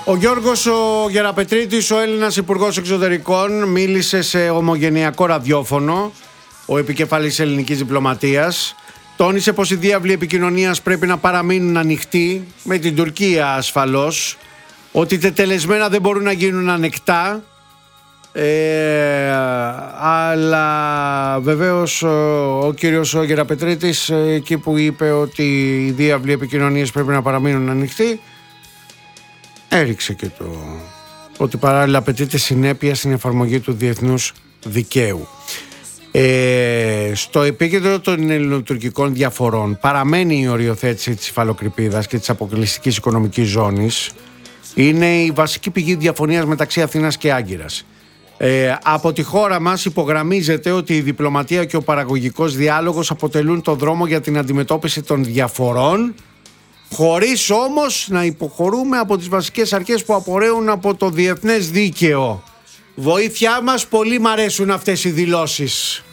Ο Γιώργος ο Γεραπετρίτης, ο Έλληνας Υπουργός Εξωτερικών, μίλησε σε ομογενειακό ραδιόφωνο, ο επικεφαλής ελληνικής διπλωματίας. Τόνισε πως οι διάβλοι επικοινωνίας πρέπει να παραμείνουν ανοιχτοί, με την Τουρκία ασφαλώς, ότι τετελεσμένα δεν μπορούν να γίνουν ανεκτά, αλλά βεβαίως ο κύριος Γεραπετρίτης, εκεί που είπε ότι οι διάβλοι επικοινωνίας πρέπει να παραμείνουν ανοιχτοί, έριξε και το ότι παράλληλα απαιτείται συνέπεια στην εφαρμογή του διεθνούς δικαίου. Στο επίκεντρο των ελληνοτουρκικών διαφορών παραμένει η οριοθέτηση της υφαλοκρηπίδας και της αποκλειστικής οικονομικής ζώνης. Είναι η βασική πηγή διαφωνίας μεταξύ Αθήνας και Άγκυρας. Από τη χώρα μας υπογραμμίζεται ότι η διπλωματία και ο παραγωγικός διάλογος αποτελούν το δρόμο για την αντιμετώπιση των διαφορών, χωρίς όμως να υποχωρούμε από τις βασικές αρχές που απορρέουν από το διεθνές δίκαιο. Βοήθειά μας, πολύ μ' αρέσουν αυτές οι δηλώσεις.